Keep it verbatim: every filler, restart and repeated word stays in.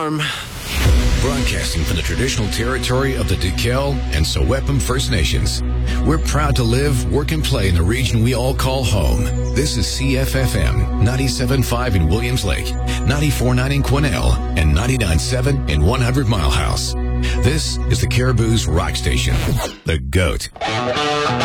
Farm. Broadcasting from the traditional territory of the Duquel and Sewepum First Nations. We're proud to live, work, and play in the region we all call home. This is C F F M, ninety-seven point five in Williams Lake, ninety-four point nine in Quesnel, and ninety-nine point seven in one hundred Mile House. This is the Caribou's rock station, The Goat.